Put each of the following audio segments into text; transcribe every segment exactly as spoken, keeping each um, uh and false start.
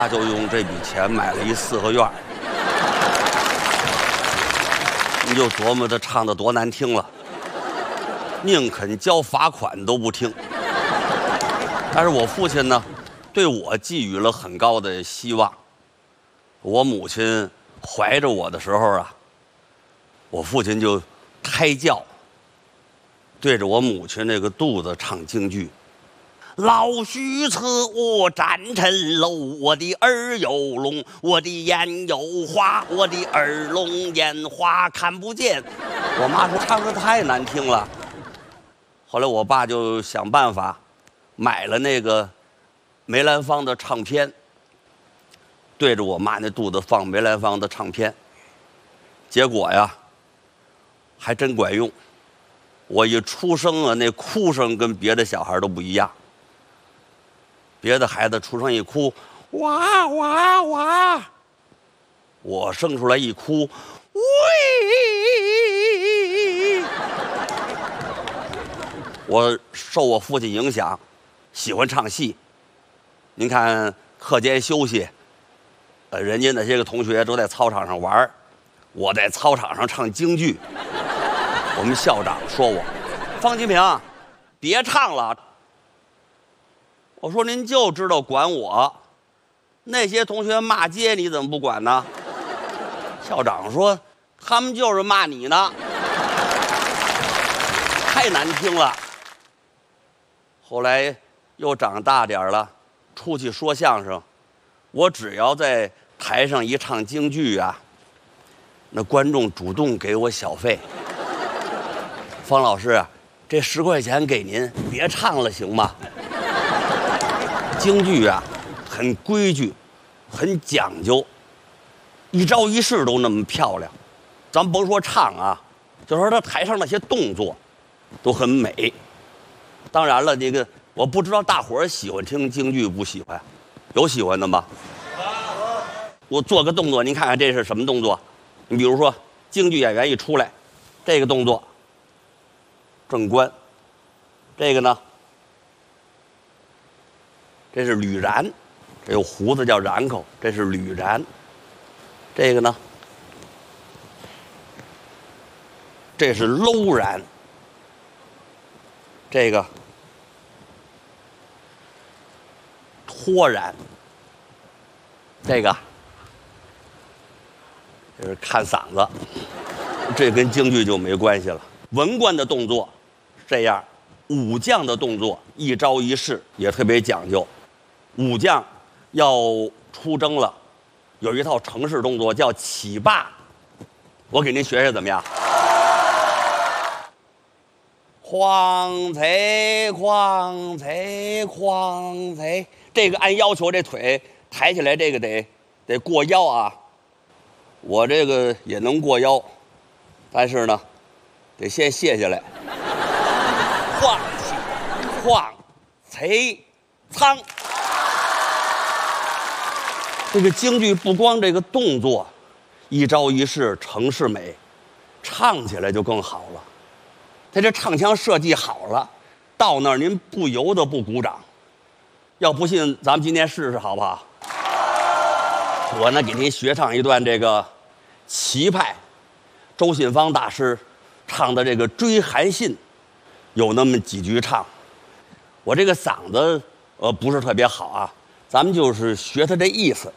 他就用这笔钱买了一四合院。你就琢磨他唱的多难听了，宁肯交罚款都不听。但是我父亲呢，对我寄予了很高的希望。我母亲怀着我的时候啊，我父亲就胎教，对着我母亲那个肚子唱京剧。老许侧卧战城楼，我的耳有聋，我的眼有花，我的耳聋眼花看不见。我妈说唱得太难听了。后来我爸就想办法买了那个梅兰芳的唱片，对着我妈那肚子放梅兰芳的唱片。结果呀还真管用，我一出生啊，那哭声跟别的小孩都不一样。别的孩子出生一哭，哇哇哇，我生出来一哭，喂。我受我父亲影响，喜欢唱戏。您看课间休息，呃，人家那些个同学都在操场上玩，我在操场上唱京剧。我们校长说我，方金平，别唱了。我说您就知道管我，那些同学骂街你怎么不管呢？校长说他们就是骂你呢，太难听了。后来又长大点了，出去说相声，我只要在台上一唱京剧啊，那观众主动给我小费。方老师啊，这十块钱给您，别唱了行吗？京剧啊，很规矩，很讲究，一招一式都那么漂亮。咱甭说唱啊，就说他台上那些动作，都很美。当然了，这个我不知道大伙儿喜欢听京剧不喜欢，有喜欢的吗？我做个动作，您看看这是什么动作？你比如说，京剧演员一出来，这个动作，正官，这个呢？这是吕髯，这有胡子叫髯口，这是吕髯。这个呢，这是搂髯。这个脱髯。这个这是看嗓子，这跟京剧就没关系了。文官的动作这样，武将的动作一招一式也特别讲究。武将要出征了，有一套程式动作叫起霸，我给您学学怎么样？哐贼哐贼哐贼，这个按要求这腿抬起来，这个得得过腰啊。我这个也能过腰，但是呢，得先卸下来。哐起哐贼仓。这个京剧不光这个动作一招一式成是美，唱起来就更好了。他这唱腔设计好了，到那儿您不由得不鼓掌。要不信咱们今天试试好不好？我呢给您学唱一段这个齐派周信芳大师唱的这个《追韩信》，有那么几句唱。我这个嗓子呃不是特别好啊，咱们就是学他这意思。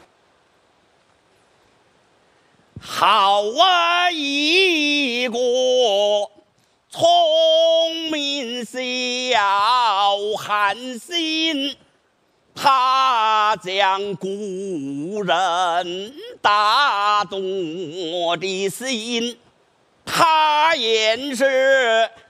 好啊一个聪明小韩信，他将故人打动我的心，他也是